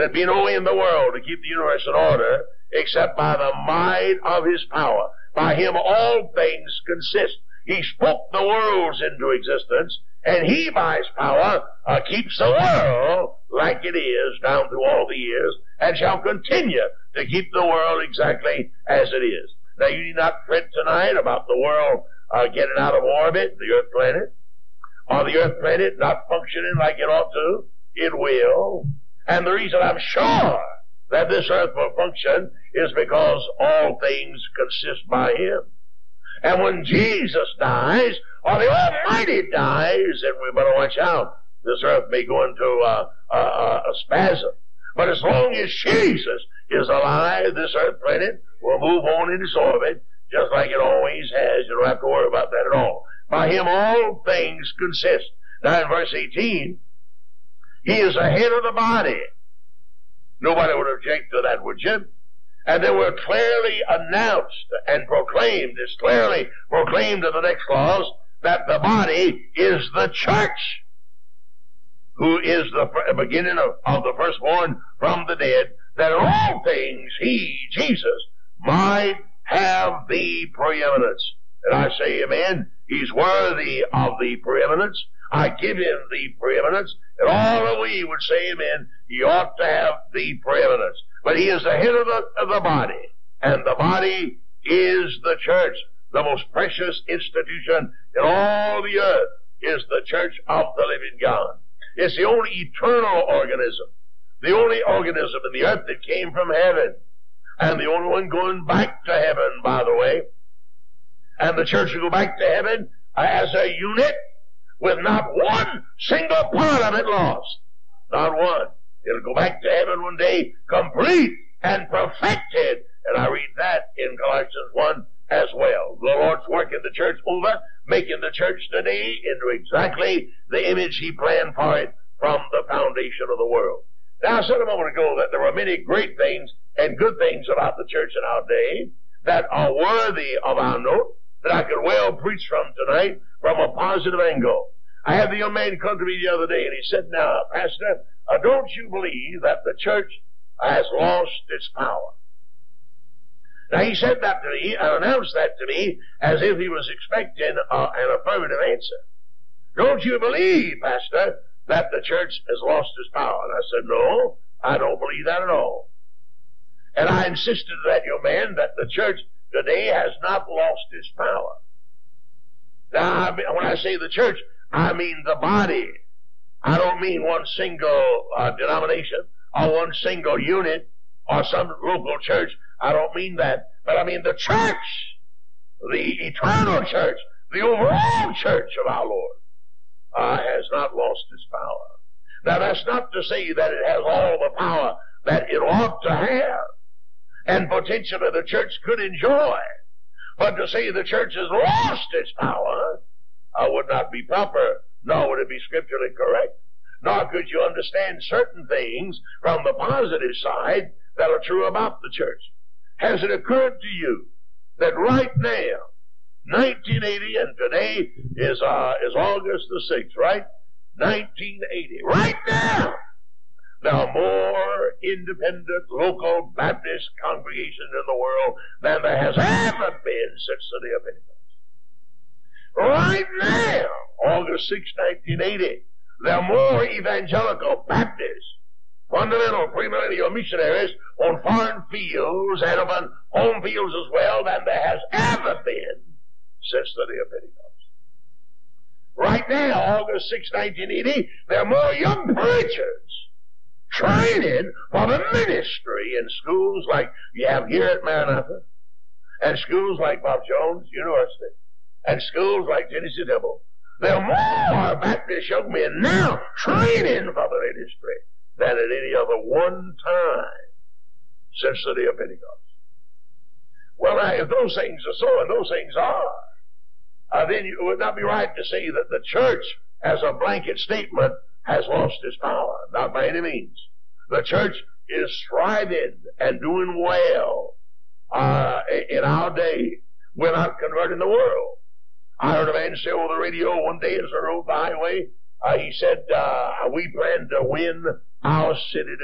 There'd be no way in the world to keep the universe in order except by the might of his power. By him all things consist. He spoke the worlds into existence, and he by his power keeps the world like it is down through all the years, and shall continue to keep the world exactly as it is. Now you need not fret tonight about the world getting out of orbit, the earth planet, or the earth planet not functioning like it ought to. It will. And the reason I'm sure that this earth will function is because all things consist by him. And when Jesus dies, or the Almighty dies, then we better watch out. This earth may go into a spasm. But as long as Jesus is alive, this earth planet will move on in its orbit, just like it always has. You don't have to worry about that at all. By him all things consist. Now in verse 18, he is the head of the body. Nobody would object to that, would you? And then we're clearly announced and proclaimed, it's clearly proclaimed in the next clause, that the body is the church, who is the beginning of the firstborn from the dead, that in all things he, Jesus, might have the preeminence. And I say amen. He's worthy of the preeminence. I give him the preeminence. And all that we would say amen, he ought to have the preeminence. But he is the head of the body. And the body is the church. The most precious institution in all the earth is the church of the living God. It's the only eternal organism. The only organism in the earth that came from heaven. And the only one going back to heaven, by the way. And the church will go back to heaven as a unit with not one single part of it lost. Not one. It'll go back to heaven one day, complete and perfected. And I read that in Colossians 1 as well. The Lord's working the church over, making the church today into exactly the image he planned for it from the foundation of the world. Now, I said a moment ago that there were many great things and good things about the church in our day that are worthy of our note, that I could well preach from tonight from a positive angle. I had the young man come to me the other day, and he said, now, Pastor, don't you believe that the church has lost its power? Now, he said that to me, and announced that to me as if he was expecting an affirmative answer. Don't you believe, Pastor, that the church has lost its power? And I said, no, I don't believe that at all. And I insisted to that young man that the church today has not lost its power. Now, when I say the church, I mean the body. I don't mean one single denomination or one single unit or some local church. I don't mean that. But I mean the church, the eternal church, the overall church of our Lord has not lost its power. Now, that's not to say that it has all the power that it ought to have and potentially the church could enjoy. But to say the church has lost its power would not be proper, nor would it be scripturally correct. Nor could you understand certain things from the positive side that are true about the church. Has it occurred to you that right now, 1980, and today is August the 6th, right? 1980. Right now, there are more independent local Baptist congregations in the world than there has ever been since the day of Pentecost. Right now, August 6, 1980, there are more evangelical Baptists, fundamental premillennial missionaries on foreign fields and on home fields as well than there has ever been since the day of Pentecost. Right now, August 6, 1980, there are more young preachers training for the ministry in schools like you have here at Maranatha, and schools like Bob Jones University, and schools like Tennessee Temple. There are more Baptist young men now training for the ministry than at any other one time since the day of Pentecost. Well, now, if those things are so, and those things are, then it would not be right to say that the church, as a blanket statement, has lost its power. Not by any means. The church is thriving and doing well in our day. We're not converting the world. I heard a man say over the radio one day as I rode the highway, he said, we plan to win our city